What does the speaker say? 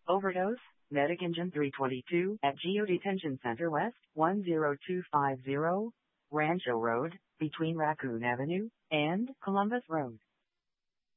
Overdose, Medic Engine 322 at Geo Detention Center West, 10250, Rancho Road, between Raccoon Avenue and Columbus Road.